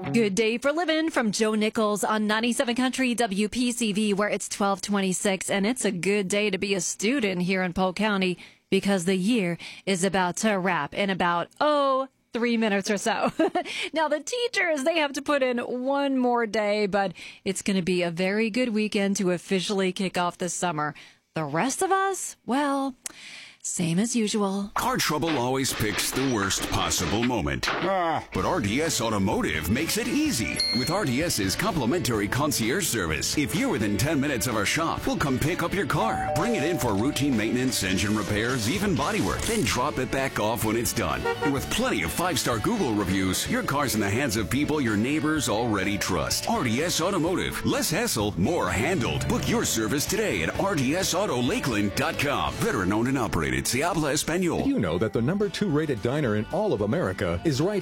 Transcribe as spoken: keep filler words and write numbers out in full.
Good day for living from Joe Nichols on ninety-seven Country W P C V, where it's twelve twenty-six, and it's a good day to be a student here in Polk County because the year is about to wrap in about, oh, three minutes or so. Now, the teachers, they have to put in one more day, but it's going to be a very good weekend to officially kick off the summer. The rest of us, well, same as usual. Car trouble always picks the worst possible moment. Ah. But R D S Automotive makes it easy with RDS's complimentary concierge service. If you're within ten minutes of our shop, we'll come pick up your car, bring it in for routine maintenance, engine repairs, even bodywork, then drop it back off when it's done. And with plenty of five-star Google reviews, your car's in the hands of people your neighbors already trust. R D S Automotive. Less hassle, more handled. Book your service today at R D S Auto Lakeland dot com. Veteran owned and operated. Se habla español. Did you know that the number two rated diner in all of America is right